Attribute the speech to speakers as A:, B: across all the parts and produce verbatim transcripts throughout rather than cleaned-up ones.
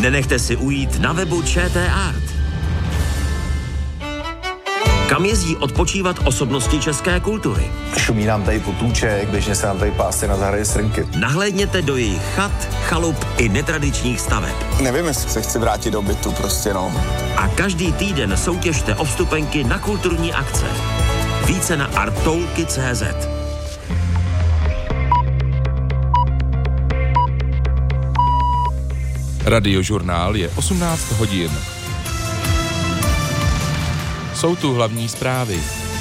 A: Nenechte si ujít na webu ČT Art. Kam jezdí odpočívat osobnosti české kultury?
B: Šumí nám tady potůček, běžně se nám tady pásy na zahradě srnky.
A: Nahlédněte do jejich chat, chalup i netradičních staveb.
B: Nevím, jestli se chci vrátit do bytu, prostě no.
A: A každý týden soutěžte o vstupenky na kulturní akce. Více na artoulky tečka cé zet.
C: Radiožurnál je osmnáct hodin. Jsou tu hlavní zprávy.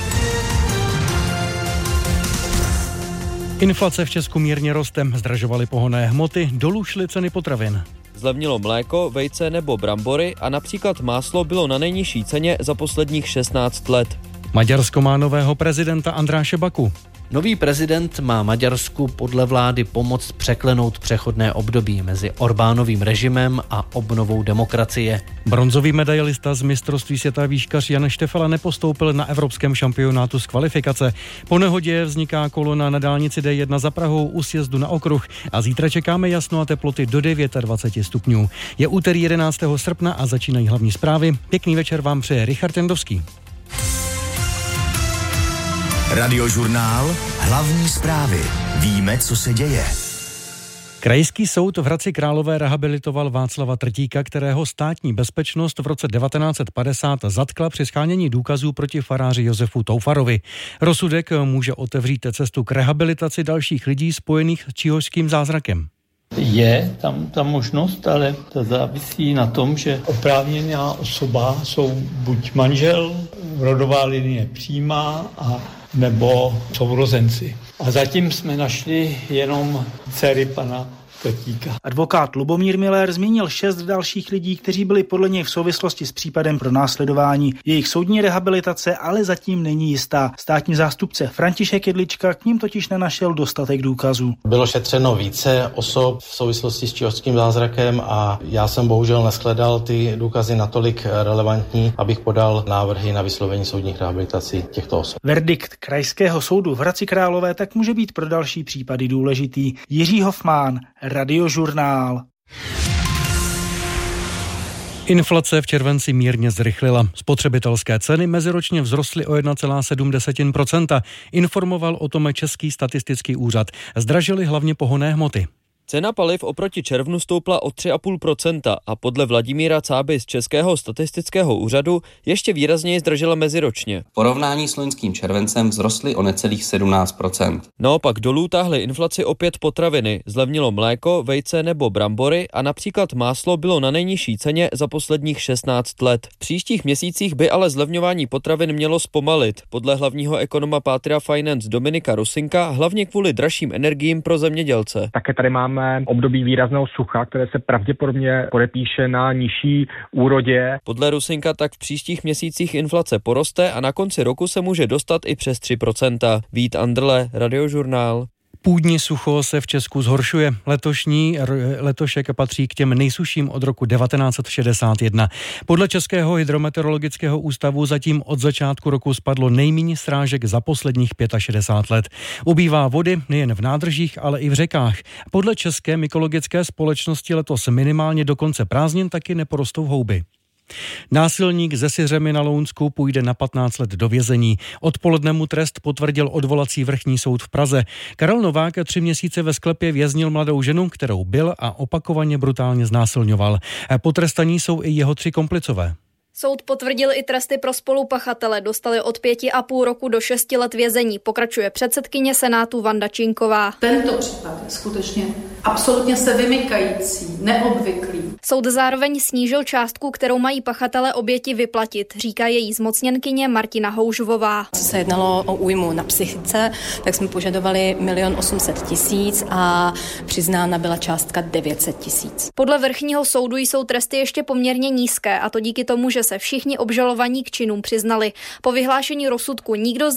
D: Inflace v Česku mírně roste, zdražovaly pohonné hmoty, dolů šly ceny potravin.
E: Zlevnilo mléko, vejce nebo brambory a například máslo bylo na nejnižší ceně za posledních šestnáct let.
D: Maďarsko má nového prezidenta Andráše Baku.
F: Nový prezident má Maďarsku podle vlády pomoct překlenout přechodné období mezi Orbánovým režimem a obnovou demokracie.
D: Bronzový medailista z mistrovství světa výškař Jan Štefala nepostoupil na evropském šampionátu z kvalifikace. Po nehodě vzniká kolona na dálnici D jedna za Prahou u sjezdu na okruh a zítra čekáme jasno a teploty do dvacet devět stupňů. Je úterý jedenáctého srpna a začínají hlavní zprávy. Pěkný večer vám přeje Richard Jandovský.
A: Radiožurnál, hlavní zprávy. Víme, co se děje.
D: Krajský soud v Hradci Králové rehabilitoval Václava Trtíka, kterého státní bezpečnost v roce devatenáct set padesát zatkla při shánění důkazů proti faráři Josefu Toufarovi. Rozsudek může otevřít cestu k rehabilitaci dalších lidí spojených s číhořským zázrakem.
G: Je tam ta možnost, ale to závisí na tom, že oprávněná osoba jsou buď manžel, rodová linie přímá a nebo sourozenci. A zatím jsme našli jenom dcery pana Trtíka.
H: Advokát Lubomír Miller zmínil šest dalších lidí, kteří byli podle něj v souvislosti s případem pro následování. Jejich soudní rehabilitace ale zatím není jistá. Státní zástupce František Jedlička k ním totiž nenašel dostatek důkazů.
I: Bylo šetřeno více osob v souvislosti s číhořským zázrakem a já jsem bohužel neshledal ty důkazy natolik relevantní, abych podal návrhy na vyslovení soudních rehabilitací těchto osob.
H: Verdikt Krajského soudu v Hradci Králové tak může být pro další případy důležitý. Jiří Hofmán, Radiožurnál.
D: Inflace v červenci mírně zrychlila. Spotřebitelské ceny meziročně vzrostly o jedna celá sedm procenta. Informoval o tom Český statistický úřad. Zdražily hlavně pohonné hmoty.
E: Cena paliv oproti červnu stoupla o tři celá pět procenta a podle Vladimíra Cáby z Českého statistického úřadu ještě výrazněji zdražila meziročně.
J: V porovnání s loňským červencem vzrostly o necelých sedmnáct procent.
E: Naopak dolů táhly inflaci opět potraviny. Zlevnilo mléko, vejce nebo brambory a například máslo bylo na nejnižší ceně za posledních šestnáct let. V příštích měsících by ale zlevňování potravin mělo zpomalit. Podle hlavního ekonoma Patria Finance Dominika Rusinka hlavně kvůli dražším energiím pro zemědělce.
K: Také tady máme období výrazného sucha, které se pravděpodobně podepíše na nižší úrodě.
E: Podle Rusinka tak v příštích měsících inflace poroste a na konci roku se může dostat i přes tři procenta. Vít Andrle, Radiožurnál.
D: Půdní sucho se v Česku zhoršuje. Letošní letošek patří k těm nejsušším od roku devatenáct set šedesát jedna. Podle Českého hydrometeorologického ústavu zatím od začátku roku spadlo nejméně srážek za posledních šedesát pět let. Ubývá vody nejen v nádržích, ale i v řekách. Podle České mykologické společnosti letos minimálně do konce prázdnin taky neporostou houby. Násilník ze Syřemy na Lounsku půjde na patnáct let do vězení. Odpoledne mu trest potvrdil odvolací vrchní soud v Praze. Karel Novák tři měsíce ve sklepě věznil mladou ženu, kterou bil a opakovaně brutálně znásilňoval. Potrestaní jsou i jeho tři komplicové.
L: Soud potvrdil i tresty pro spolupachatele, dostali od pěti a půl roku do šesti let vězení, pokračuje předsedkyně Senátu Vanda Činková.
M: Tento případ je skutečně absolutně se vymykající, neobvyklý.
L: Soud zároveň snížil částku, kterou mají pachatelé oběti vyplatit, říká její zmocněnkyně Martina Houžvová.
N: Co se jednalo o újmu na psychice, tak jsme požadovali milion osm set tisíc a přiznána byla částka devět set tisíc.
L: Podle vrchního soudu jsou tresty ještě poměrně nízké, a to díky tomu, že se všichni obžalovaní k činům přiznali. Po vyhlášení rozsudku nikdo z